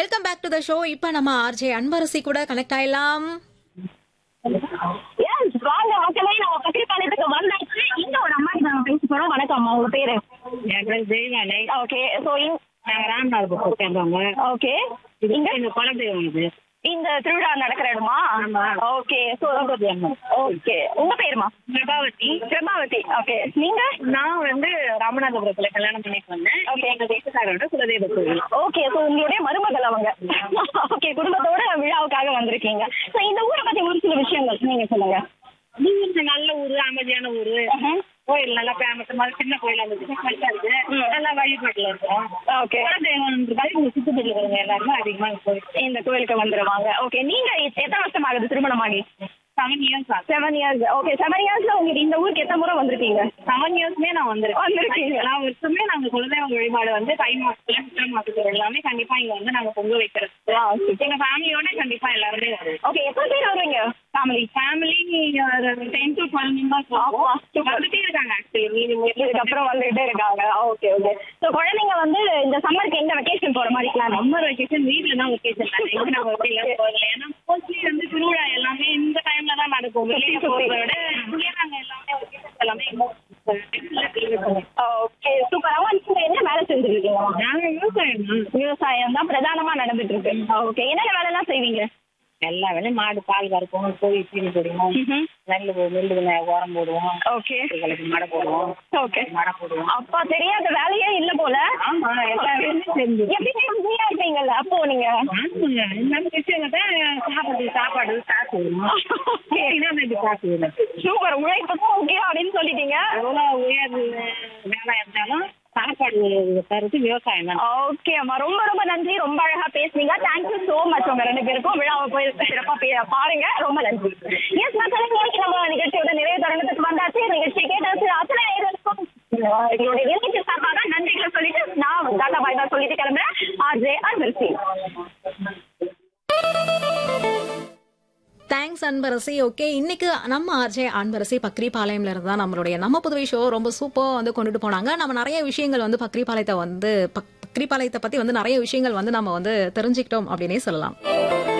Welcome back to the show. இப்ப நம்ம RJ Anbarasi கூட கனெக்ட் ஆயிடலாம். எஸ் வாங்க மக்களே, நம்ம பத்திரிப்பாளையத்துக்கு வந்தாச்சு. இங்க ஒரு அம்மாக்கு நாங்க பேச போறோம். வணக்கம் அம்மா, உங்க பேரு? என் பேர் ஜெயவாலை. ஓகே. சோ நாங்க ராமநாதபுரம் சேர்ந்தவங்க. ஓகே. இங்க எங்க குலதெய்வம் இது. இந்த திருவிழா நடக்கிற இடமா? ஆமா. ஓகே. சோ ஓகே, உங்க பேருமா? பிரபாவதி. பிரபாவதி. ஓகே. நீங்க? நான் ராமநாதபுரத்துல கல்யாணம் பண்ணிட்டு வந்தேன். ஓகே. எங்க வீட்டுக்காரோட குலதெய்வ கோவில். ஓகே. சோ உங்களுடைய மருமகள் அவங்க. ஓகே, குடும்பத்தோட விழாவுக்காக வந்திருக்கீங்க. சோ இந்த ஊரை பத்தி ஒரு சில விஷயங்கள் நீங்க சொல்லுங்க. இது நல்ல ஊரு, அமைதியான ஊரு. கோயில் நல்லா ஃபேமஸ், மாதிரி சின்ன கோயில் இருக்கு. நல்லா வழிபாட்டுல இருக்கும். ஓகே. குலதெய்வம்ன்றதால இங்க சுத்தப்பட்டு இருக்கிறவங்க எல்லாருமே அதிகமா இந்த கோயிலுக்கு வந்துருவாங்க. ஓகே. நீங்க எத்தனை வருஷம் ஆகுது திருமணமாகி? 7 years. 7 years. ஓகே. 7 yearsல உங்களுக்கு இந்த ஊருக்கு எத்தனை முறை வந்திருக்கீங்க? 7 yearsமே நான் வந்திருக்கீங்க. எல்லா வருஷமே நாங்க குலதெய்வ வழிபாடு தை மாசத்துல சித்திரை மாசத்துல எல்லாமே கண்டிப்பா இங்க நாங்க பொங்க வைக்கிறது. எங்க ஃபேமிலியோட கண்டிப்பா எல்லாருமே வருவோம். ஓகே. எத்தனை பேர் வருவீங்க? ஃபேமிலி 10 to 12 members வந்துட்டே இருக்காங்க. ஆக்சுவலி இதுக்கப்புறம் வந்துட்டே இருக்காங்க. Okay okay. ஸோ குழந்தைங்க வந்து இந்த சம்மருக்கு எந்த வெக்கேஷன் போற மாதிரி பிளான்? சம்மர் வெக்கேஷன் வீட்டுல தான் வெக்கேஷன். நாங்க வெளியில போகல. ஏன்னா மோஸ்ட்லி திருவிழா எல்லாமே இந்த டைம்ல தான் நடக்கும். வெளியே போறத விட இங்கே நாங்க எல்லாமே வெக்கேஷன் எல்லாமே ஓகே. சூப்பர். நீங்க என்ன வேலை செஞ்சுட்டு இருக்கீங்க? நாங்க விவசாயம் தான் பிரதானமா நடந்துட்டு இருக்கு. ஓகே. என்னென்ன வேலை எல்லாம் செய்வீங்க? எல்லா வேலையும் மாடு பால் கறப்போம், கோழி சீனி போடுவோம், நெல்லுல ஓரம் போடுவோம். ஓகே. மடை போடுவோம். ஓகே. மடை போடுவோம். அப்பா தெரியாத வேலையே இல்ல போல. ஆமா, எல்லா வேலையும் செஞ்சு எப்படிங்க ஃப்ரீயா இருப்பீங்கல்ல அப்போ நீங்க? சாப்பாடு காசு வரும். சூப்பர். உழைப்புக்கும் முக்கியம் அப்படின்னு சொல்லிட்டீங்க. எவ்வளவு உயர் வேலை இருந்தாலும் சாப்பாடு தருது விவசாயம் தான். ஓகே அம்மா, ரொம்ப ரொம்ப நன்றி. ரொம்ப அழகா பேசுனீங்க. Thank you so much. உங்க 2 பேருக்கும் விழாவை போய் சிறப்பா பாருங்க. ரொம்ப நன்றி. எஸ் மக்களே, இன்னைக்கு நம்ம நிகழ்ச்சியோட நிறைய தருணத்துக்கு வந்தாச்சு. நிகழ்ச்சியை கேட்டது அத்தனை நேரத்துக்கும் எங்களுடைய நிகழ்ச்சி சார்பாக நன்றிகளை சொல்லிட்டு நான் டாடா பாய் தான் சொல்லிட்டு கிளம்புறேன். RJ Anbarasi. Thanks Anbarasi. Okay, இன்னைக்கு நம்ம ஆர்ஜே அன்பரசி பக்ரிபாளையம்ல இருந்து தான் நம்ம புதுவை ஷோ ரொம்ப சூப்பர் கொண்டுட்டு போனாங்க. நம்ம நிறைய விஷயங்கள் பக்ரிபாளையத்தை பத்தி நிறைய விஷயங்கள் நம்ம தெரிஞ்சுக்கிட்டோம் அப்படின்னே சொல்லலாம்.